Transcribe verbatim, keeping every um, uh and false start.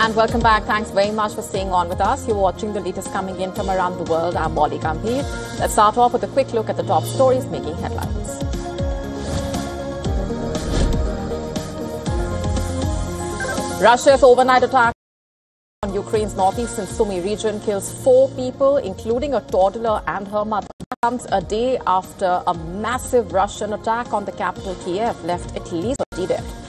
And welcome back. Thanks very much for staying on with us. You're watching the latest coming in from around the world. I'm Molly Gambhir. Let's start off with a quick look at the top stories making headlines. Russia's overnight attack on Ukraine's northeastern Sumy region kills four people, including a toddler and her mother. Comes a day after a massive Russian attack on the capital Kiev left at least thirty dead.